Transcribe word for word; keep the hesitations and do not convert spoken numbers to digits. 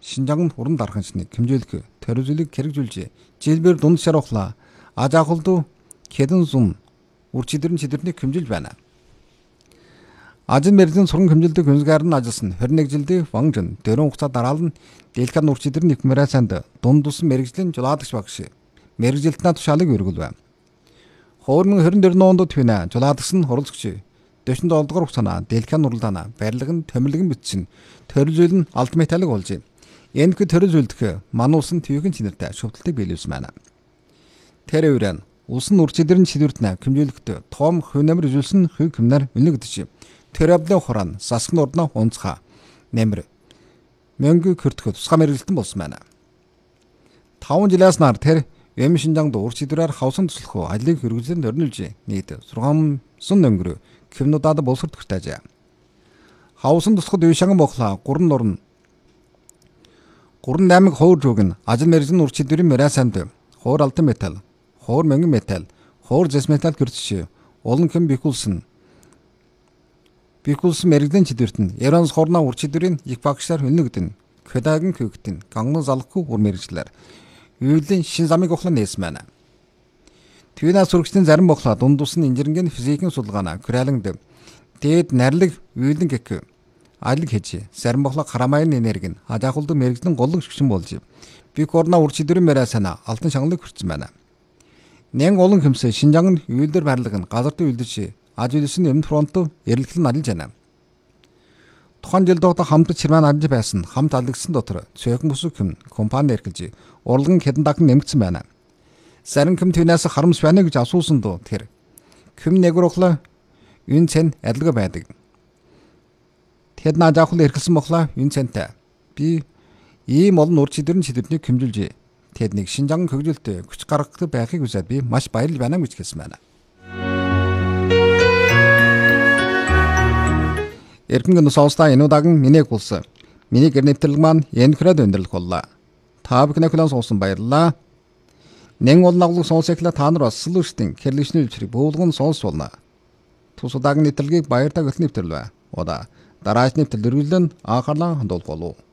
Шинжаан уран дарханчныг хэмжүүлэх төрөлжлийг хэрэгжүүлж жилбэр дунд шарахла ажаахулду хэдэн зун үрчидэрэн чидэрнийг хэмжилж байна. Ажил мэргэжлийн сурган хэмжилдэг хүнсгээр нь ажилласан двадцать one жилдээ вангжин дөрвөн хугацаа дараалан дэлхийн үрчидэр нэгмэрэ санд дунд тус мэргэжлийн жулаалагч багш мэргэжилтнаа тушаалыг өргөлв. Хоормон twenty twenty-four онд төвнэ жулаалагч нь хурлцагч forty-seven дугаар хугацаана дэлхийн уралдаана барилга нь томилгон бичсэн төрөлжөл нь алт металлыг болж энэ хүү төрөлжөлдөх мануулсан төвийн чинэртэй шүтэлтийг биелүүлсэн байна. Тэр үеэр улсын үрчидэрэн чидвэртнэ хэмжүүлэхэд том хөв намар үзүүлсэн хөв хэмнэр үнэгдэж тэрабны хуран сасгын урдна унцха нэмэр мөнгө көртөхөд тусгай мэргэлтэн болсон байна. five жилээс нар тэр Эм Шинжаанд үрчидэрээр хавсан туслах ажлыг хэрэгжүүлэн өрнүүлж нийт six сум өнгөрөө кимнуудад боловсрдогтойж. Хавсан туслахад үе шаган бохлаа гурван нурн гурван наймаг хуур жүгн ажил мэргэжлийн үрчидэрийн мэрасанд хуур алтан металл, хуур мөнгөн металл, хуур зэс металл гэрчж олон хэм бихүүлсэн бихүүлсэн мэргэжлийн чидвэрт нь Иранс хорна үрчидэрийн их багшаар үнэгдэн Кэдагийн хөвгтэн ганган залахгүй ур мэргэжлэр үйлийн шин замыг ухлан нээсэн байна. Твинас сурагчдын зарим бохлоо дунд тусны инженерийн физикийн судалгаана Кралинд дээд нарилэг үйлэн гэх айлг хийж зарим бохлоо харамайн энерги нь ажаахулдаг мэргэжлийн голлог шигшин болж бик орна үрчидэрийн мэрасана алтан шангалыг хүртсэн байна. Нэн олон хэмсэ Шинжаан үйлдэр барилга нь газарт үйлдэж ажиулсан өмнө фронт эрэлхлэн ажиллаж байна. Тухайн жил доогт хамт чирман ажиллаж байсан хамт алгдсан дотор цөөхөн бүсэг хэм компани эрхэлж урлаган хэдэн дахин нэмэгдсэн байна. Зарим хэм түүнээс харамс байна гэж асуусан доо тэр хэм нэгрохла энэ цэн адилга байдаг. Тэд наажаахул эрхэлсэн бохла энэ цэнтэй би ийм олон үрчидэрэн чидэрнийг хэмжилж тэднийг Шинжаан хөгжилтэй хүч гаргах байхыг үзээд би маш баярлж байна гэж хэлсэн байна. Эрхэм сонсогчдаа энэ удаагийн миний гулс миний гэр нэвтрэлэг маань энэ хүрээд өндөрлөх боллоо. Та бүхэн хүлээн сонсон баярлалаа. Нэн олон агуулга сонсогчлаа та нар бас сүлжтийн хэрлэгчний үлчрийг бөөлгөн сонсуулна. Тус удаагийн нэвтрэлгийг баяртай гөлн нэвтрэлвэ. Удаа дараач нэвтрэл өргөлөн анхаарлаа хандуулах болов.